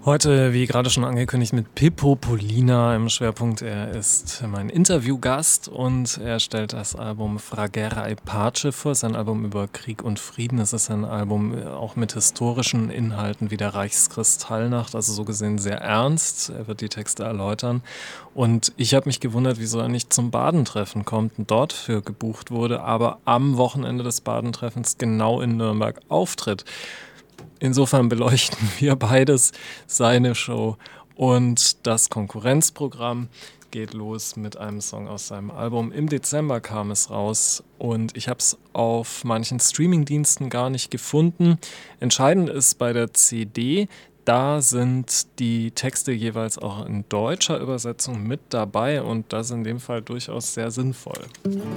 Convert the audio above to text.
Heute, wie gerade schon angekündigt, mit Pippo Polina im Schwerpunkt. Er ist mein Interviewgast und er stellt das Album Fragera e Pace vor, sein Album über Krieg und Frieden. Es ist ein Album auch mit historischen Inhalten wie der Reichskristallnacht, also so gesehen sehr ernst. Er wird die Texte erläutern. Und ich habe mich gewundert, wieso er nicht zum Badentreffen kommt und dort für gebucht wurde, aber am Wochenende des Badentreffens genau in Nürnberg auftritt. Insofern beleuchten wir beides, seine Show und das Konkurrenzprogramm. Geht los mit einem Song aus seinem Album. Im Dezember kam es raus und ich habe es auf manchen Streamingdiensten gar nicht gefunden. Entscheidend ist bei der CD, da sind die Texte jeweils auch in deutscher Übersetzung mit dabei und das in dem Fall durchaus sehr sinnvoll.